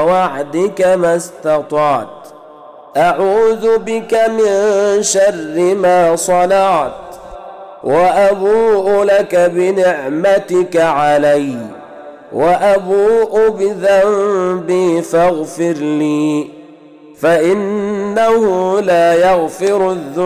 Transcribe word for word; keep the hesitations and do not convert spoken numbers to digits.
وعدك ما استطعت، أعوذ بك من شر ما صنعت، وأبوء لك بنعمتك علي، وأبوء بذنبي فاغفر لي، فإنه لا يغفر الذنوب